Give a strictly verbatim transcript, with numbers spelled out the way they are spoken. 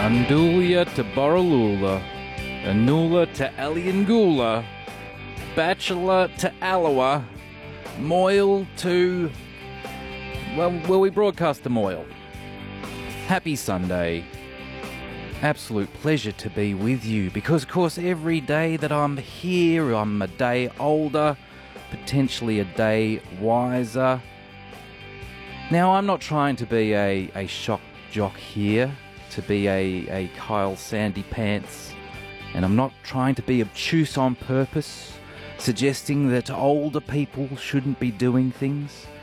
Andulia to Borroloola, Anula to Aliangoola, Bachelor to Alloa, Moyle to... Well, well, we broadcast to Moyle. Happy Sunday. Absolute pleasure to be with you because, of course, every day that I'm here, I'm a day older, potentially a day wiser. Now, I'm not trying to be a, a shock jock here, to be a, a Kyle Sandy Pants, and I'm not trying to be obtuse on purpose, suggesting that older people shouldn't be doing things.